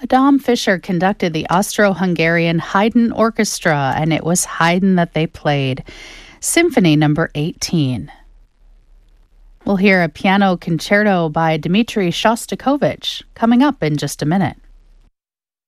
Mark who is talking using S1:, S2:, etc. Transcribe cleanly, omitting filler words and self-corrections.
S1: Dom Fischer conducted the Austro-Hungarian Haydn Orchestra, and it was Haydn that they played. Symphony number 18. We'll hear a piano concerto by Dmitri Shostakovich coming up in just a minute.